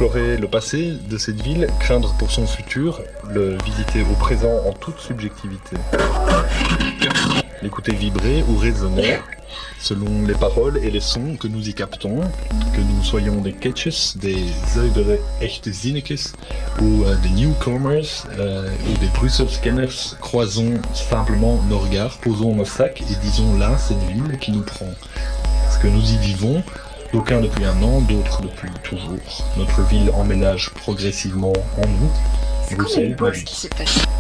explorer le passé de cette ville, craindre pour son futur, le visiter au présent en toute subjectivité. L'écouter vibrer ou résonner selon les paroles et les sons que nous y captons, que nous soyons des catches, des zuivere echte zinnekes ou des newcomers ou des Brussels-scanners, croisons simplement nos regards, posons nos sacs et disons là cette ville qui nous prend. Parce que nous y vivons, d'aucuns depuis un an, d'autres depuis toujours. Notre ville emménage progressivement en nous. C'est comme une pause qui s'est passée.